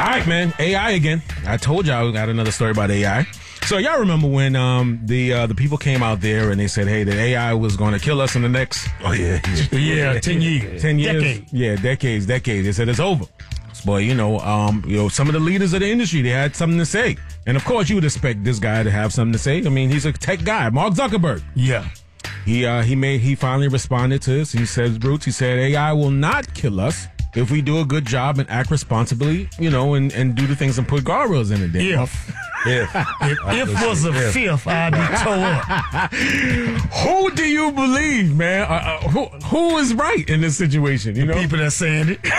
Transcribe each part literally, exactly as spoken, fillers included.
right, man. A I again. I told y'all I got another story about A I. So y'all remember when um, the uh, the people came out there and they said, hey, that A I was going to kill us in the next oh yeah yeah, yeah ten years, ten years, decades. yeah, decades, decades. They said it's over. But you know, um, you know, some of the leaders of the industry, they had something to say, and of course, you would expect this guy to have something to say. I mean, he's a tech guy, Mark Zuckerberg. Yeah, he uh, he made he finally responded to this. He says, "Brutes," he said, "A I will not kill us if we do a good job and act responsibly, you know, and, and do the things and put guardrails in it." If. If. If, if was a if. fifth, I'd be tore up. Who do you believe, man? Uh, uh, who who is right in this situation? You the know, people that saying it.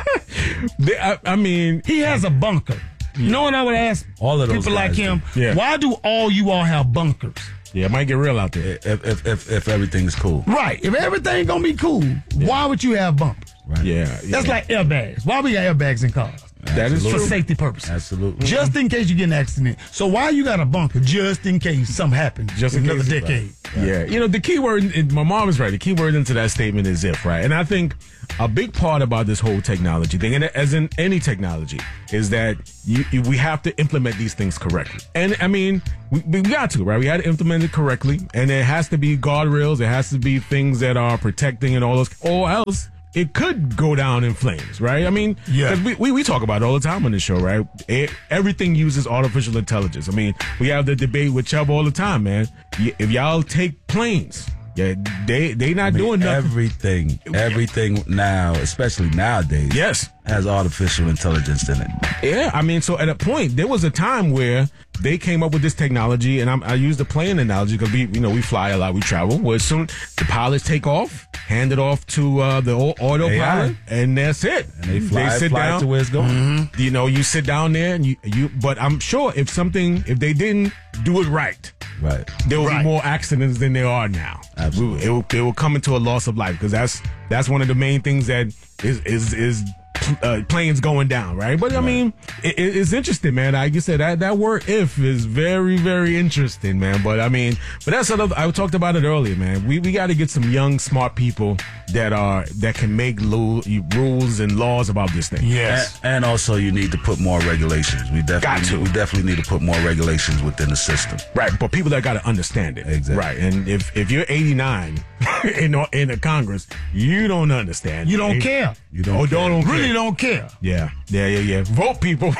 they, I, I mean, he has a bunker. Yeah. You know what I would ask all of those people like him? Yeah. Why do all you all have bunkers? Yeah, it might get real out there. If if if, if everything's cool, right? If everything gonna be cool, yeah. why would you have bunkers? Right. Yeah, that's yeah. like airbags. Why we got airbags in cars? That is for true. safety purposes. Absolutely. Just in case you get an accident. So why you got a bunker? Just in case something happens. Just in in another case, decade. Right. Yeah. You know, the key word, and my mom is right, the key word into that statement is if, right? And I think a big part about this whole technology thing, and as in any technology, is that you, you, we have to implement these things correctly. And I mean, we, we got to, right? We had to implement it correctly. And there has to be guardrails. There has to be things that are protecting and all those, or else it could go down in flames, right? I mean, yeah. we, we, we talk about it all the time on this show, right? It, everything uses artificial intelligence. I mean, we have the debate with Chubb all the time, man. If y'all take planes, yeah, they they not I mean, doing nothing. Everything, everything now, especially nowadays, yes, has artificial intelligence in it. Yeah, I mean, so at a point, there was a time where they came up with this technology, and I'm, I use the plane analogy because we, you know, we fly a lot, we travel. Where soon the pilots take off, hand it off to uh, the autopilot, and that's it. And they fly, they sit fly down to where it's going. Mm-hmm. You know, you sit down there, and you, you. But I'm sure if something, if they didn't do it right, right, there will right. be more accidents than there are now. Absolutely, it will, it will come into a loss of life because that's that's one of the main things that is is is. Uh, planes going down, right? But I mean, it, it's interesting, man. Like you said, that, that word "if" is very, very interesting, man. But I mean, but that's sort of, I talked about it earlier, man. We we got to get some young, smart people that are that can make lo- rules and laws about this thing. Yes, and, and also you need to put more regulations. We definitely got to. we definitely need to put more regulations within the system, right? But people that got to understand it, exactly, right? And if if you're eighty-nine in in the Congress, you don't understand. You don't care. You don't. Oh, care. don't, don't really care. don't care. Yeah, yeah, yeah, yeah. Vote, people.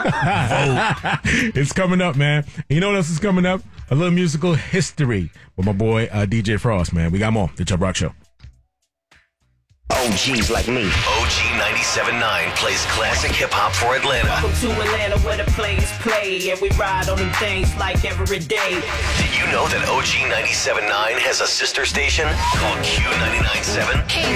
Vote. It's coming up, man. You know what else is coming up? A little musical history with my boy uh, D J Frost, man. We got more. The Chubb Rock Show. O Gs like me. O G ninety-seven point nine plays classic hip-hop for Atlanta. Welcome to Atlanta where the players play, and we ride on them things like every day. Did you know that O G ninety-seven point nine has a sister station called Q ninety-nine point seven?